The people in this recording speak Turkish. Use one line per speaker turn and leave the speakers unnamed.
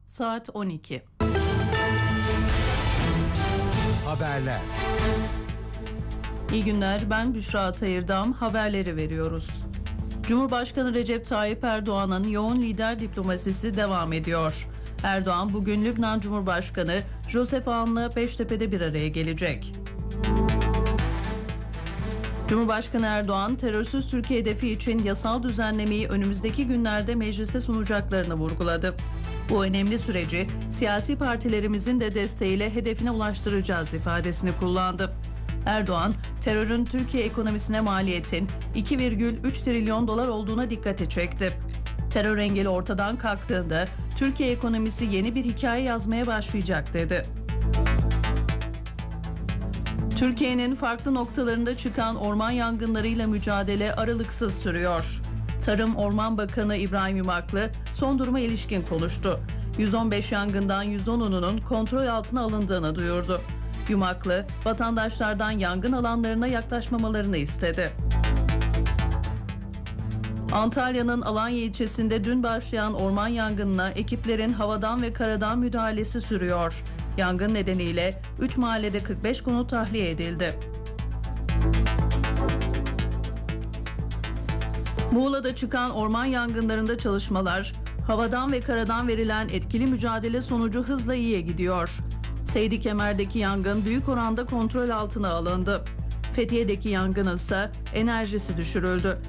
Saat 12.
Haberler.
İyi günler, ben Büşra Atayırdam. Haberleri veriyoruz. Cumhurbaşkanı Recep Tayyip Erdoğan'ın yoğun lider diplomasisi devam ediyor. Erdoğan bugün Lübnan Cumhurbaşkanı Joseph Aoun'la Beştepe'de bir araya gelecek. Cumhurbaşkanı Erdoğan, terörsüz Türkiye hedefi için yasal düzenlemeyi önümüzdeki günlerde meclise sunacaklarını vurguladı. Bu önemli süreci siyasi partilerimizin de desteğiyle hedefine ulaştıracağız ifadesini kullandı. Erdoğan, terörün Türkiye ekonomisine maliyetin 2,3 trilyon dolar olduğuna dikkati çekti. Terör engeli ortadan kalktığında Türkiye ekonomisi yeni bir hikaye yazmaya başlayacak dedi. Türkiye'nin farklı noktalarında çıkan orman yangınlarıyla mücadele aralıksız sürüyor. Tarım Orman Bakanı İbrahim Yumaklı son duruma ilişkin konuştu. 115 yangından 110'unun kontrol altına alındığını duyurdu. Yumaklı, vatandaşlardan yangın alanlarına yaklaşmamalarını istedi. Antalya'nın Alanya ilçesinde dün başlayan orman yangınına ekiplerin havadan ve karadan müdahalesi sürüyor. Yangın nedeniyle 3 mahallede 45 konut tahliye edildi. Muğla'da çıkan orman yangınlarında çalışmalar, havadan ve karadan verilen etkili mücadele sonucu hızla iyiye gidiyor. Seydi Kemer'deki yangın büyük oranda kontrol altına alındı. Fethiye'deki yangının ise enerjisi düşürüldü.